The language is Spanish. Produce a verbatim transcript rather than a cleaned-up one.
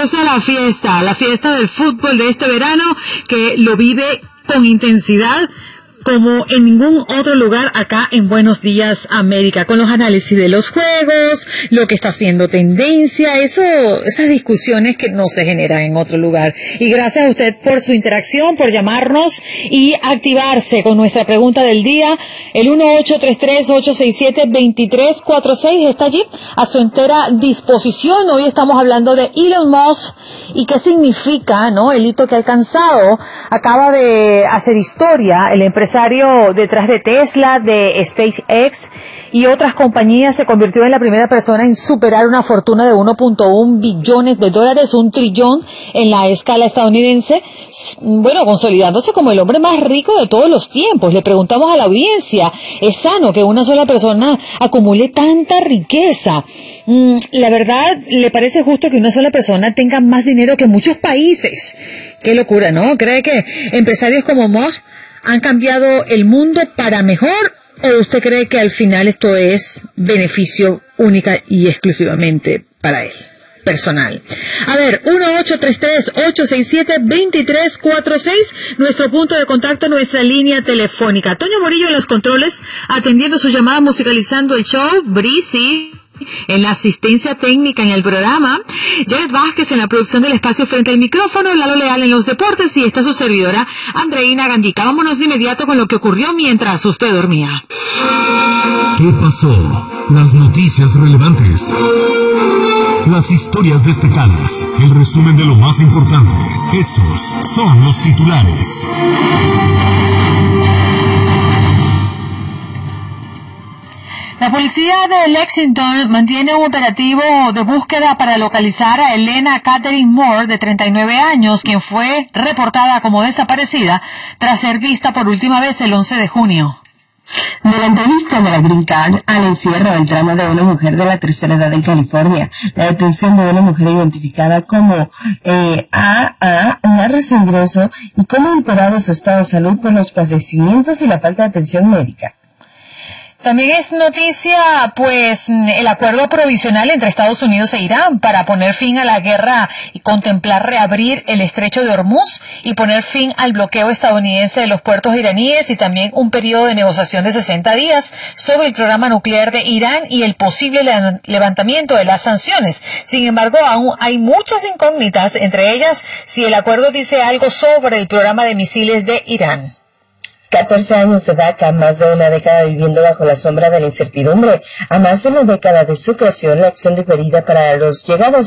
empieza la fiesta, la fiesta del fútbol de este verano, que lo vive con intensidad como en ningún otro lugar acá en Buenos Días América, con los análisis de los juegos, lo que está haciendo tendencia, eso, esas discusiones que no se generan en otro lugar. Y gracias a usted por su interacción, por llamarnos y activarse con nuestra pregunta del día. El uno ocho tres tres, ocho seis siete, dos tres cuatro seis está allí a su entera disposición. Hoy estamos hablando de Elon Musk y qué significa, ¿no?, el hito que ha alcanzado. Acaba de hacer historia el empresario detrás de Tesla, de SpaceX y otras compañías. Se convirtió en la primera persona en superar una fortuna de uno punto uno billones de dólares, un trillón en la escala estadounidense, bueno, consolidándose como el hombre más rico de todos los tiempos. Le preguntamos a la audiencia, ¿es sano que una sola persona acumule tanta riqueza? Mm, la verdad, ¿le parece justo que una sola persona tenga más dinero que muchos países? Qué locura, ¿no? ¿Cree que empresarios como Musk han cambiado el mundo para mejor, o usted cree que al final esto es beneficio única y exclusivamente para él, personal? A ver, uno ocho tres tres, ocho seis siete, dos tres cuatro seis, nuestro punto de contacto, nuestra línea telefónica. Toño Morillo en los controles, atendiendo su llamada, musicalizando el show, Brisi en la asistencia técnica en el programa, Janet Vázquez en la producción del espacio frente al micrófono, Lalo Leal en los deportes y esta su servidora, Andreina Gandica. Vámonos de inmediato con lo que ocurrió mientras usted dormía. ¿Qué pasó? Las noticias relevantes, las historias destacadas, el resumen de lo más importante. Estos son los titulares. La policía de Lexington mantiene un operativo de búsqueda para localizar a Elena Catherine Moore, de treinta y nueve años, quien fue reportada como desaparecida tras ser vista por última vez el once de junio. De la entrevista de la Green Card al encierro del drama de una mujer de la tercera edad en California, la detención de una mujer identificada como eh, A A narra su ingreso y cómo ha empeorado su estado de salud por los padecimientos y la falta de atención médica. También es noticia, pues, el acuerdo provisional entre Estados Unidos e Irán para poner fin a la guerra y contemplar reabrir el estrecho de Hormuz y poner fin al bloqueo estadounidense de los puertos iraníes, y también un periodo de negociación de sesenta días sobre el programa nuclear de Irán y el posible levantamiento de las sanciones. Sin embargo, aún hay muchas incógnitas, entre ellas si el acuerdo dice algo sobre el programa de misiles de Irán. catorce años de DACA, más de una década viviendo bajo la sombra de la incertidumbre. A más de una década de su creación, la acción diferida para los llegados